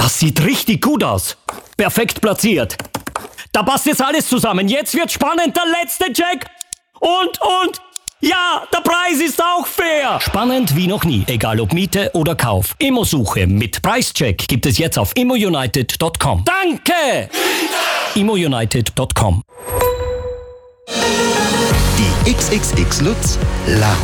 Das sieht richtig gut aus. Perfekt platziert. Da passt jetzt alles zusammen. Jetzt wird spannend, der letzte Check. Und, ja, der Preis ist auch fair. Spannend wie noch nie, egal ob Miete oder Kauf. Immosuche mit Preischeck gibt es jetzt auf immounited.com. Danke! immounited.com. Die XXX Lutz Lounge.